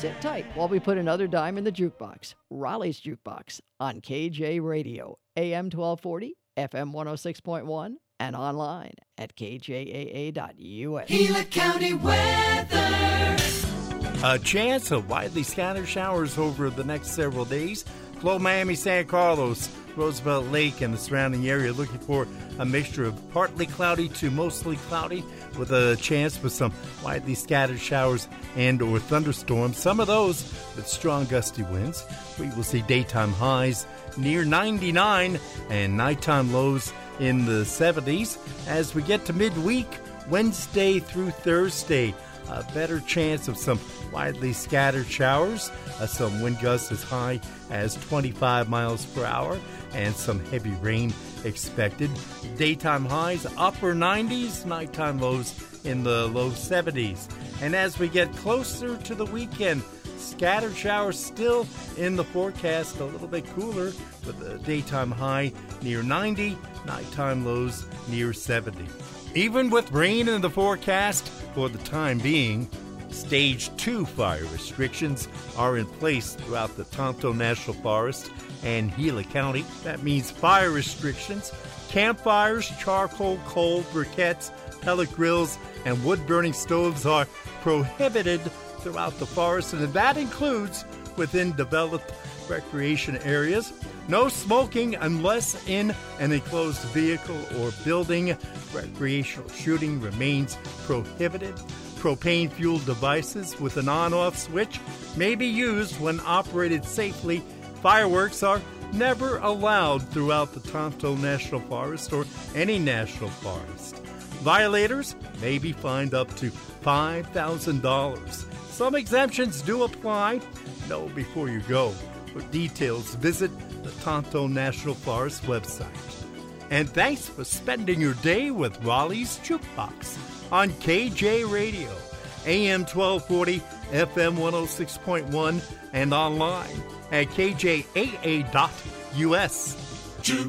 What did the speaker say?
Sit tight while we put another dime in the jukebox. Raleigh's Jukebox on KJ Radio, AM 1240, FM 106.1, and online at kjaa.us. Gila County weather. A chance of widely scattered showers over the next several days. Below Miami, San Carlos, Roosevelt Lake, and the surrounding area, looking for a mixture of partly cloudy to mostly cloudy with a chance for some widely scattered showers and or thunderstorms. Some of those with strong gusty winds. We will see daytime highs near 99 and nighttime lows in the 70s. As we get to midweek, Wednesday through Thursday, a better chance of some widely scattered showers, some wind gusts as high as 25 miles per hour, and some heavy rain expected. Daytime highs upper 90s, nighttime lows in the low 70s. And as we get closer to the weekend, scattered showers still in the forecast, a little bit cooler with a daytime high near 90, nighttime lows near 70. Even with rain in the forecast for the time being, Stage 2 fire restrictions are in place throughout the Tonto National Forest and Gila County. That means fire restrictions, campfires, charcoal, coal, briquettes, pellet grills, and wood-burning stoves are prohibited throughout the forest, and that includes within developed recreation areas. No smoking unless in an enclosed vehicle or building. Recreational shooting remains prohibited. Propane-fueled devices with an on-off switch may be used when operated safely. Fireworks are never allowed throughout the Tonto National Forest or any national forest. Violators may be fined up to $5,000. Some exemptions do apply. Know before you go. For details, visit the Tonto National Forest website. And thanks for spending your day with Raleigh's Jukebox on KJ Radio, AM 1240, FM 106.1, and online at kjaa.us. Jukebox.